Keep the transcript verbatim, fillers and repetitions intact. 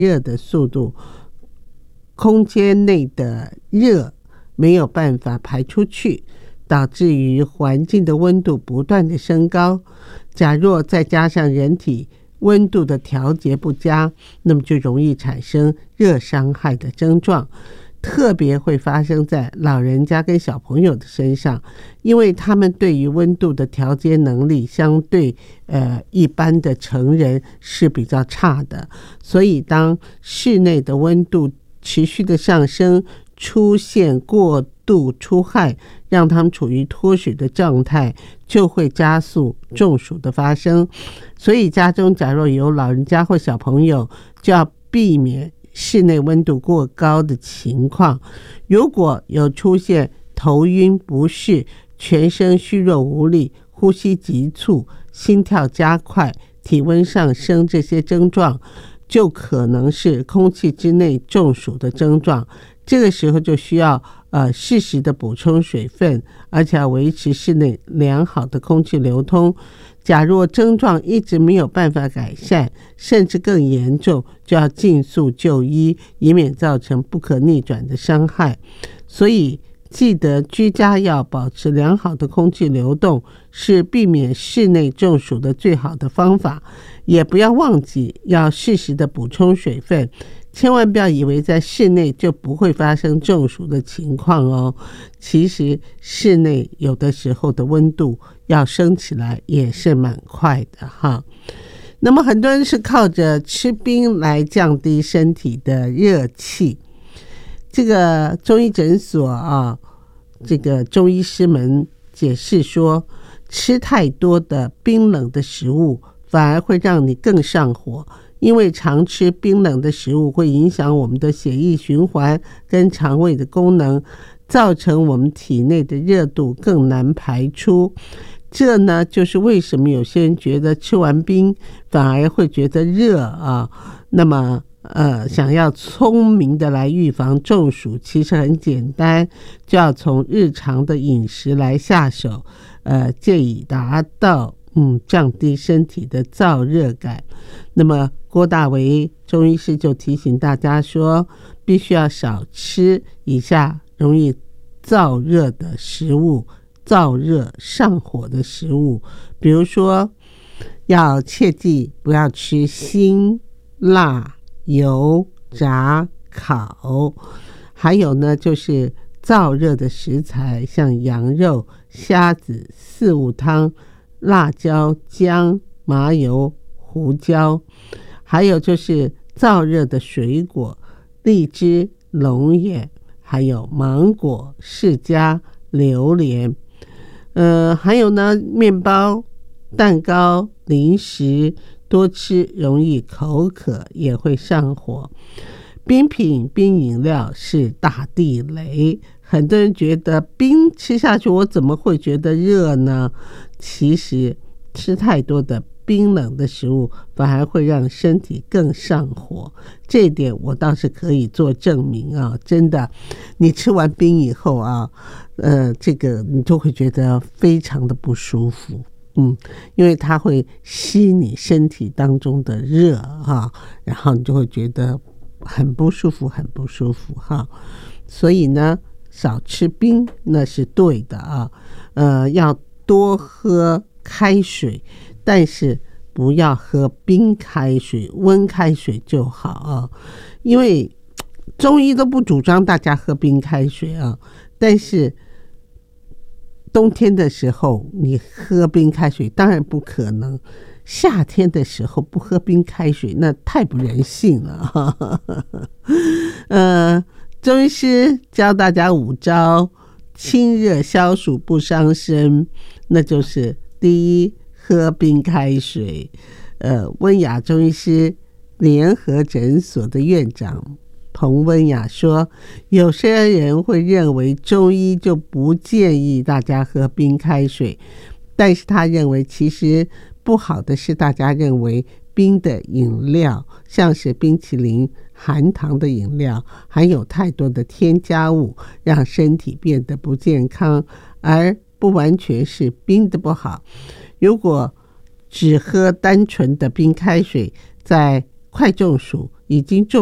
热的速度，空间内的热没有办法排出去，导致于环境的温度不断的升高。假若再加上人体温度的调节不佳，那么就容易产生热伤害的症状，特别会发生在老人家跟小朋友的身上，因为他们对于温度的调节能力相对呃一般的成人是比较差的，所以当室内的温度持续的上升，出现过度出汗，让他们处于脱水的状态，就会加速中暑的发生。所以家中假若有老人家或小朋友，就要避免室内温度过高的情况。如果有出现头晕不适、全身虚弱无力、呼吸急促、心跳加快、体温上升这些症状，就可能是空气之内中暑的症状。这个时候就需要呃适时的补充水分，而且要维持室内良好的空气流通。假若症状一直没有办法改善，甚至更严重，就要尽速就医，以免造成不可逆转的伤害。所以记得居家要保持良好的空气流动，是避免室内中暑的最好的方法。也不要忘记要适时的补充水分，千万不要以为在室内就不会发生中暑的情况哦。其实室内有的时候的温度要升起来也是蛮快的哈。那么很多人是靠着吃冰来降低身体的热气。这个中医诊所啊，这个中医师们解释说，吃太多的冰冷的食物反而会让你更上火，因为常吃冰冷的食物会影响我们的血液循环跟肠胃的功能，造成我们体内的热度更难排出。这呢，就是为什么有些人觉得吃完冰反而会觉得热啊。那么呃，想要聪明的来预防中暑，其实很简单，就要从日常的饮食来下手，呃，借以达到嗯降低身体的燥热感。那么郭大为中医师就提醒大家说，必须要少吃以下容易燥热的食物，燥热上火的食物，比如说要切记不要吃辛、辣、油、炸、烤，还有呢就是燥热的食材，像羊肉、虾子、四物汤、辣椒、姜、麻油、胡椒，还有就是燥热的水果，荔枝、龙眼，还有芒果、释迦、榴莲，呃，还有呢面包、蛋糕、零食，多吃容易口渴，也会上火。冰品、冰饮料是大地雷，很多人觉得冰吃下去我怎么会觉得热呢？其实吃太多的冰冷的食物反而会让身体更上火，这一点我倒是可以做证明啊！真的，你吃完冰以后啊，呃，这个你就会觉得非常的不舒服。嗯，因为它会吸你身体当中的热哈，然后你就会觉得很不舒服，很不舒服哈。所以呢，少吃冰那是对的啊，呃，要多喝开水，但是不要喝冰开水，温开水就好啊。因为中医都不主张大家喝冰开水啊，但是冬天的时候你喝冰开水当然不可能，夏天的时候不喝冰开水那太不人性了呃，中医师教大家五招清热消暑不伤身，那就是第一，喝冰开水。呃，温雅中医师联合诊所的院长彭温雅说，有些人会认为中医就不建议大家喝冰开水，但是他认为其实不好的是大家认为冰的饮料，像是冰淇淋、含糖的饮料含有太多的添加物，让身体变得不健康，而不完全是冰的不好。如果只喝单纯的冰开水，在快中暑已经做